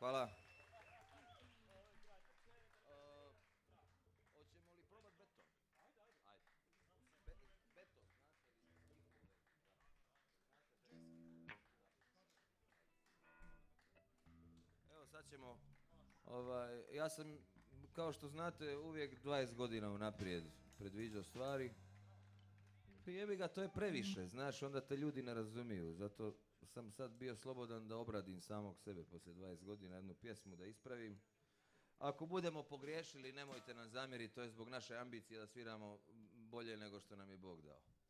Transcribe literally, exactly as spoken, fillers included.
Hvala. Hoćemo li probat beton? Ajde. Beton, znate li njihove? Evo sad ćemo, ovaj, ja sam, kao što znate, uvijek dvadeset godina unaprijed predviđao stvari. Jebi ga, to je previše, znaš, onda te ljudi ne razumiju, zato sam sad bio slobodan da obradim samog sebe poslije dvadeset godina, jednu pjesmu da ispravim. Ako budemo pogriješili, nemojte nam zamjeriti, to je zbog naše ambicije da sviramo bolje nego što nam je Bog dao.